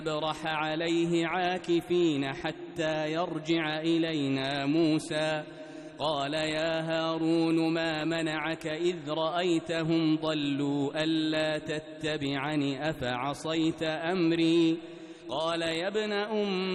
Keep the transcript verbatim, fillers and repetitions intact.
برح عليه عاكفين حتى يرجع إلينا موسى. قال يا هارون ما منعك إذ رأيتهم ضلوا ألا تتبعني أفعصيت أمري؟ قال يا ابن أم